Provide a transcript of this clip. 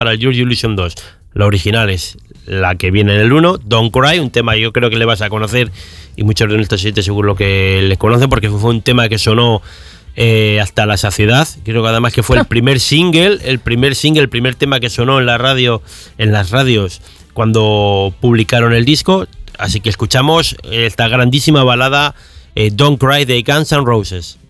para el Use Your Illusion 2. La original es la que viene en el 1, Don't Cry, un tema yo creo que le vas a conocer y muchos de nuestros oyentes seguro que les conocen porque fue un tema que sonó hasta la saciedad. Creo que además que fue el primer tema que sonó en la radio, en las radios cuando publicaron el disco. Así que escuchamos esta grandísima balada Don't Cry de Guns N' Roses.